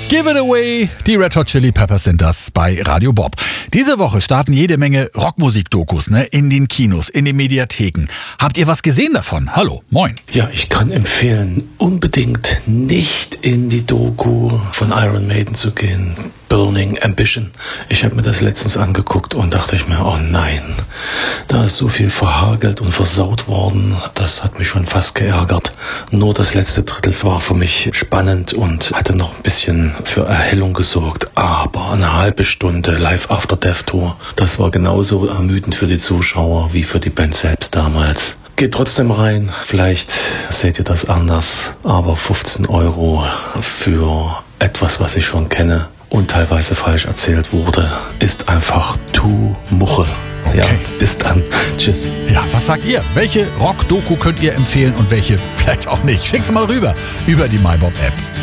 Give It Away, die Red Hot Chili Peppers sind das bei Radio Bob. Diese Woche starten jede Menge Rockmusik-Dokus, in den Kinos, in den Mediatheken. Habt ihr was gesehen davon? Hallo, moin. Ja, ich kann empfehlen, unbedingt nicht in die Doku von Iron Maiden zu gehen. Burning Ambition. Ich habe mir das letztens angeguckt und dachte ich mir, oh nein, da ist so viel verhagelt und versaut worden. Das hat mich schon fast geärgert. Nur das letzte Drittel war für mich spannend und hatte noch ein bisschen für Erhellung gesorgt. Aber eine halbe Stunde Live After Death Tour, das war genauso ermüdend für die Zuschauer wie für die Band selbst damals. Geht trotzdem rein, vielleicht seht ihr das anders, aber 15 € für etwas, was ich schon kenne und teilweise falsch erzählt wurde, ist einfach Muche. Okay. Ja, bis dann. Tschüss. Ja, was sagt ihr? Welche Rock-Doku könnt ihr empfehlen und welche vielleicht auch nicht? Schickt's mal rüber über die MyBob-App.